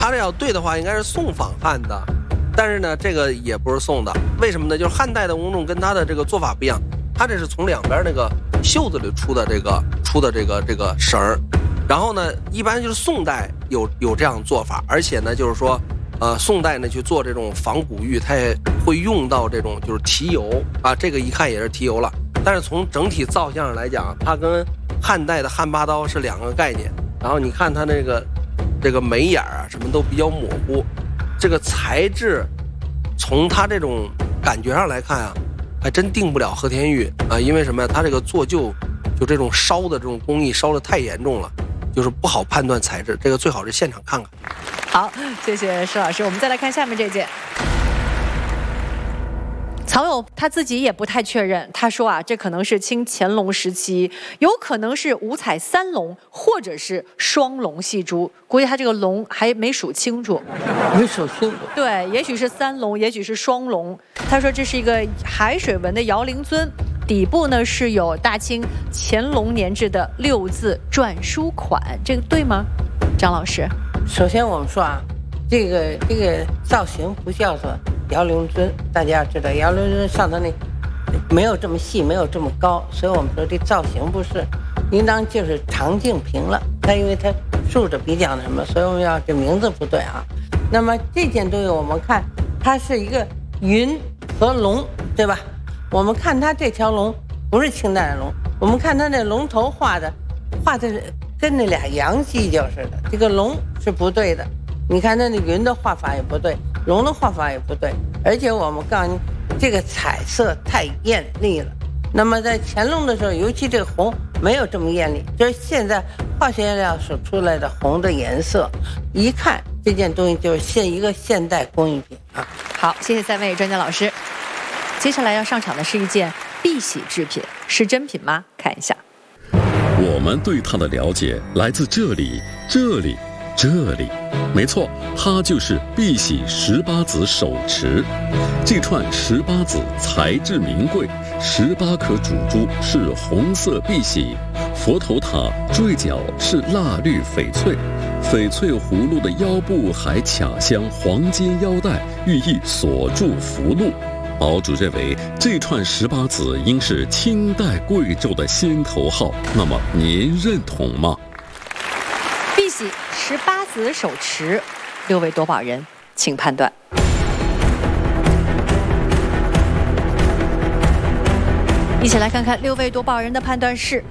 它这要对的话，应该是宋仿汉的，但是呢，这个也不是宋的。为什么呢？就是汉代的翁仲跟他的这个做法不一样，他这是从两边那个袖子里出的这个绳儿，然后呢，一般就是宋代有这样做法，而且呢，就是说，宋代呢去做这种仿古玉，它也会用到这种就是提油啊，这个一看也是提油了。但是从整体造像上来讲，它跟汉代的汉八刀是两个概念。然后你看它这个眉眼啊，什么都比较模糊。这个材质，从它这种感觉上来看啊，还真定不了和田玉啊，因为什么呀？它这个做旧就这种烧的这种工艺烧的太严重了，就是不好判断材质。这个最好是现场看看。 好，谢谢施老师。我们再来看下面这件。曹友他自己也不太确认，他说啊，这可能是清乾隆时期，有可能是五彩三龙或者是双龙戏珠，估计他这个龙还没数清楚。 没数清楚。 对，也许是三龙，也许是双龙。他说这是一个海水纹的摇铃尊，底部呢是有大清乾隆年制的6字篆书款，这个对吗？张老师， 首先我们说啊，这个造型不叫做摇铃尊，大家要知道，摇铃尊上头那没有这么细，没有这么高，所以我们说这造型不是，应当就是长径平了。它因为它竖着比较什么，所以我们要这名字不对啊。那么这件东西我们看，它是一个云和龙，对吧？我们看它这条龙不是清代的龙，我们看它那龙头画的跟那俩羊犄角似的，这个龙是不对的。你看它那云的画法也不对，龙的画法也不对，而且我们告诉你，这个彩色太艳丽了。那么在乾隆的时候，尤其这个红没有这么艳丽，就是现在化学颜料所出来的红的颜色，一看这件东西就是一个现代工艺品啊。 好，谢谢3位专家老师。接下来要上场的是一件碧玺制品，是真品吗？看一下。 我们对它的了解来自这里，没错，它就是碧玺18子手持。这串18子材质名贵，18颗主珠是红色碧玺，佛头塔坠角是蜡绿翡翠，翡翠葫芦的腰部还卡镶黄金腰带，寓意锁住福禄。堡主认为这串18子应是清代贵胄的先头号，那么您认同吗？ 碧玺18子手持，6位夺宝人请判断。一起来看看6位夺宝人的判断是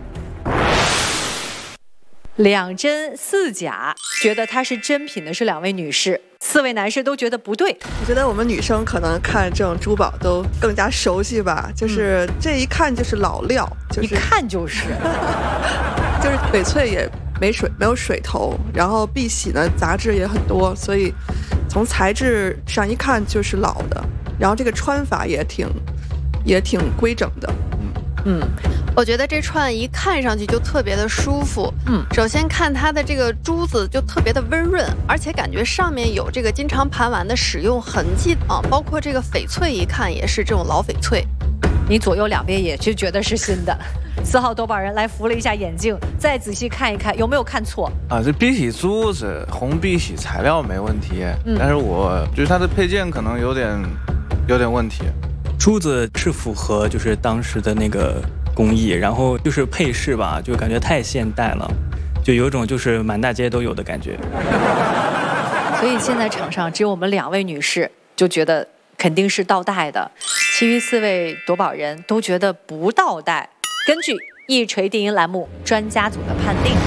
2真4假，觉得它是真品的是2位女士，4位男士都觉得不对。 我觉得我们女生可能看这种珠宝都更加熟悉吧，就是这一看就是老料，就是一看就是就是翡翠也没有水头，然后碧玺呢杂质也很多，所以从材质上一看就是老的，然后这个穿法也挺规整的。 我觉得这串一看上去就特别的舒服。首先看它的这个珠子就特别的温润，而且感觉上面有这个金常盘玩的使用痕迹啊，包括这个翡翠一看也是这种老翡翠。 你左右两边也就觉得是新的。4号夺宝人来扶了一下眼镜，再仔细看一看，有没有看错啊？这碧玺珠子红碧玺材料没问题，但是我觉得它的配件可能有点问题。 珠子是符合就是当时的那个工艺，然后就是配饰吧，就感觉太现代了，就有一种就是满大街都有的感觉。 所以现在场上只有我们2位女士就觉得肯定是倒带的，其余4位夺宝人都觉得不倒带。根据一锤定音栏目专家组的判定，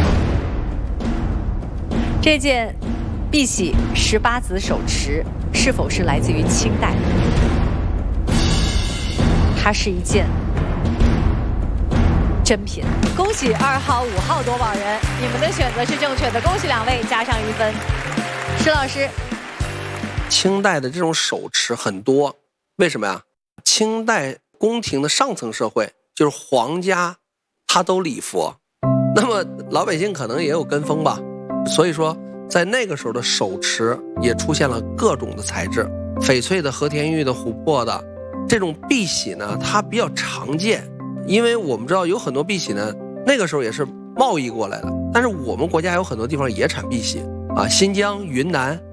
这件碧玺18子手持是否是来自于清代？它是一件真品。恭喜2号、5号夺宝人，你们的选择是正确的，恭喜2位，加上1分。施老师， 清代的这种手持很多，为什么呀？清代宫廷的上层社会就是皇家，他都礼佛，那么老百姓可能也有跟风吧，所以说在那个时候的手持也出现了各种的材质，翡翠的、和田玉的、琥珀的。这种碧玺呢，它比较常见，因为我们知道有很多碧玺呢，那个时候也是贸易过来的，但是我们国家有很多地方也产碧玺啊，新疆、云南